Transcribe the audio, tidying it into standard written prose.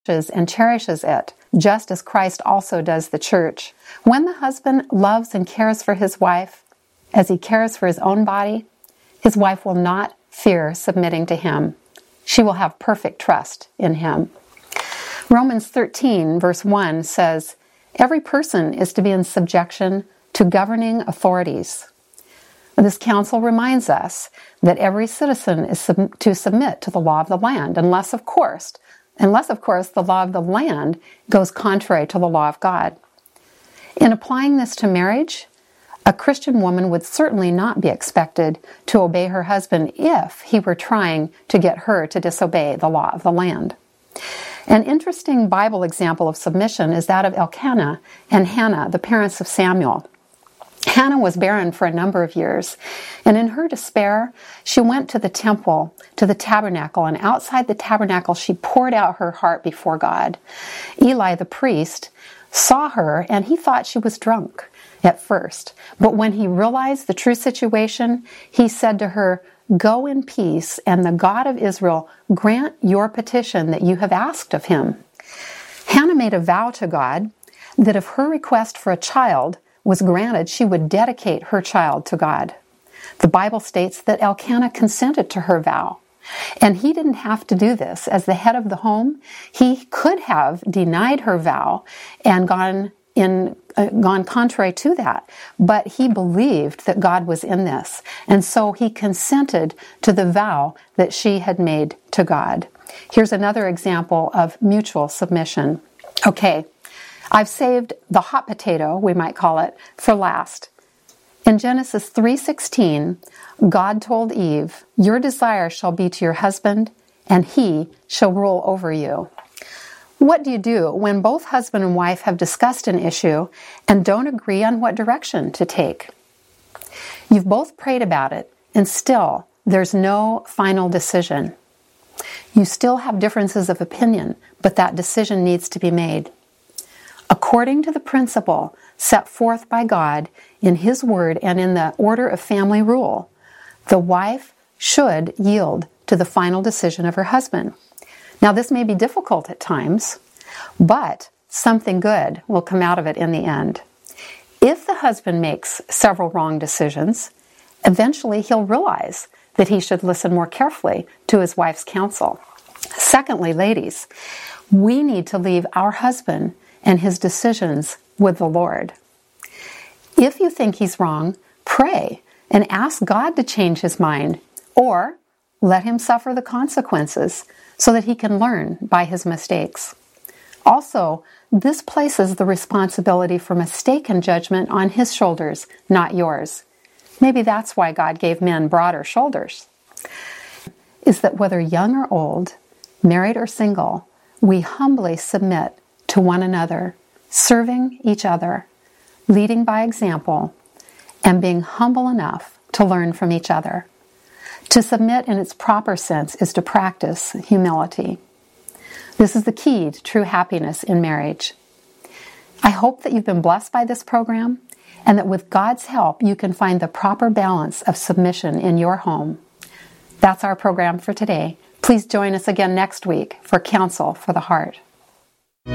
and cherishes it, just as Christ also does the church. When the husband loves and cares for his wife as he cares for his own body, his wife will not fear submitting to him. She will have perfect trust in him. Romans 13, verse 1 says, "Every person is to be in subjection to governing authorities." This counsel reminds us that every citizen is to submit to the law of the land, unless, of course, the law of the land goes contrary to the law of God. In applying this to marriage, a Christian woman would certainly not be expected to obey her husband if he were trying to get her to disobey the law of the land. An interesting Bible example of submission is that of Elkanah and Hannah, the parents of Samuel. Hannah was barren for a number of years, and in her despair, she went to the temple, to the tabernacle, and outside the tabernacle, she poured out her heart before God. Eli, the priest, saw her, and he thought she was drunk at first. But when he realized the true situation, he said to her, "Go in peace, and the God of Israel grant your petition that you have asked of him." Hannah made a vow to God that if her request for a child was granted, she would dedicate her child to God. The Bible states that Elkanah consented to her vow, and he didn't have to do this. As the head of the home, he could have denied her vow and gone contrary to that, but he believed that God was in this, and so he consented to the vow that she had made to God. Here's another example of mutual submission. Okay, I've saved the hot potato, we might call it, for last. In Genesis 3:16, God told Eve, "Your desire shall be to your husband, and he shall rule over you." What do you do when both husband and wife have discussed an issue and don't agree on what direction to take? You've both prayed about it, and still there's no final decision. You still have differences of opinion, but that decision needs to be made. According to the principle set forth by God in His Word and in the order of family rule, the wife should yield to the final decision of her husband. Now, this may be difficult at times, but something good will come out of it in the end. If the husband makes several wrong decisions, eventually he'll realize that he should listen more carefully to his wife's counsel. Secondly, ladies, we need to leave our husband and his decisions with the Lord. If you think he's wrong, pray and ask God to change his mind, or let him suffer the consequences so that he can learn by his mistakes. Also, this places the responsibility for mistaken judgment on his shoulders, not yours. Maybe that's why God gave men broader shoulders. Is that whether young or old, married or single, we humbly submit to one another, serving each other, leading by example, and being humble enough to learn from each other. To submit in its proper sense is to practice humility. This is the key to true happiness in marriage. I hope that you've been blessed by this program, and that with God's help you can find the proper balance of submission in your home. That's our program for today. Please join us again next week for Counsel for the Heart.